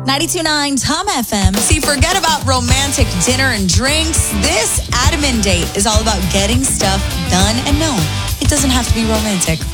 92.9 Tom FM. See, forget about romantic dinner and drinks. This Adam and Date is all about getting stuff done. And no, it doesn't have to be romantic.